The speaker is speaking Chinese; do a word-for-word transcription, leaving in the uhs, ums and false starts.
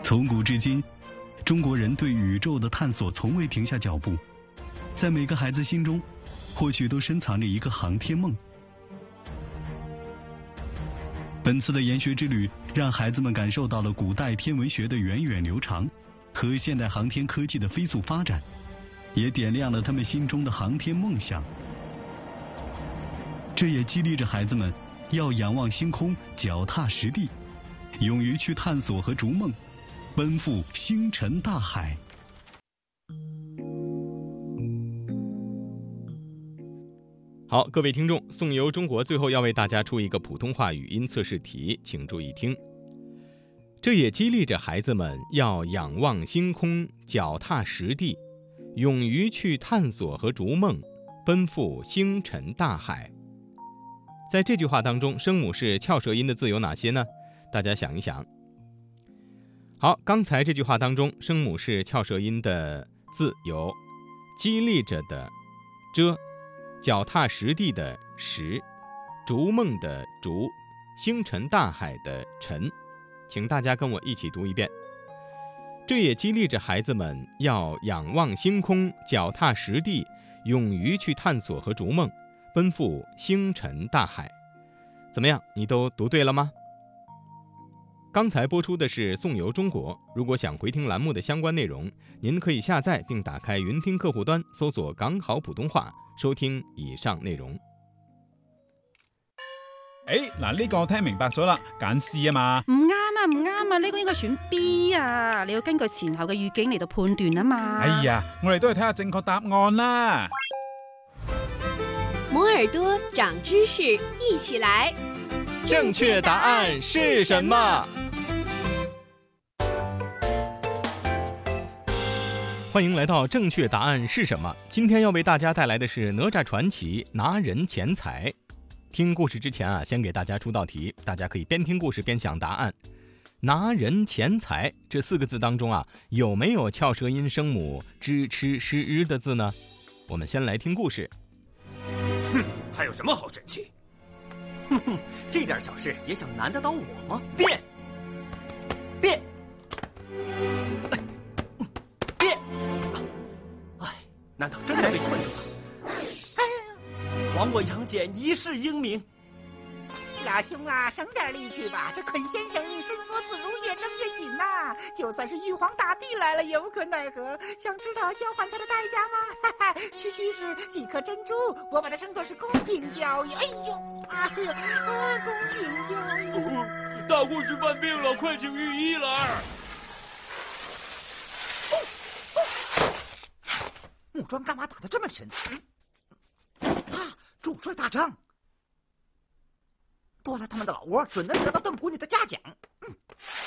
从古至今，中国人对宇宙的探索从未停下脚步。在每个孩子心中，或许都深藏着一个航天梦。本次的研学之旅，让孩子们感受到了古代天文学的源远流长和现代航天科技的飞速发展，也点亮了他们心中的航天梦想。这也激励着孩子们要仰望星空，脚踏实地，勇于去探索和逐梦，奔赴星辰大海。 好，各位听众，宋游中国最后要为大家出一个普通话语音测试题，请注意听。这也激励着孩子们要仰望星空，脚踏实地，勇于去探索和逐梦，奔赴星辰大海。在这句话当中，声母是翘舌音的字有哪些呢？大家想一想。好，刚才这句话当中，声母是翘舌音的字有激励着的遮，脚踏实地的实，逐梦的逐，星辰大海的辰。请大家跟我一起读一遍。这也激励着孩子们要仰望星空，脚踏实地，勇于去探索和逐梦，奔赴星辰大海。怎么样，你都读对了吗？刚才播出的是宋游中国，如果想回听栏目的相关内容，您可以下载并打开云听客户端，搜索港好普通话，收听以上内容。 誒，嗱呢個我聽明白咗啦，揀 C 啊嘛。 唔啱啊，唔啱啊，呢個應該選 B 啊，你要根據前後嘅語境嚟到判斷啊嘛。 哎呀，我哋都係睇下正確答案啦。 摩耳朵長知識，一起來。 正確答案是什麼？歡迎來到正確答案是什麼？今天要為大家帶來的是哪吒傳奇拿人錢財。聽故事之前啊，先給大家出道題，大家可以邊聽故事邊想答案。拿人錢財這四個字當中啊，有沒有翹舌音聲母支、吃、詩、日的字呢？我們先來聽故事。 哼，還有什麼好神氣？哼哼，這點小事也想難得倒我嗎？變，變，變！哎，難道真的被困住了？枉我楊戬一世英名。 老兄啊，省點力氣吧，這捆先生伸縮自如，越掙越緊吶、啊。就算是玉皇大帝來了，也無可奈何。想知道交換他的代價嗎？哈哈，區區是幾顆珍珠，我把它稱作是公平交易。哎呦，哎呦，啊，公平交易！ 哦、大護士犯病了，快請御醫來！ 哦哦、木樁幹嘛打得這麼深？啊，主帥大將！奪了他們的老窩，準能得到鄧國女的嘉獎。嗯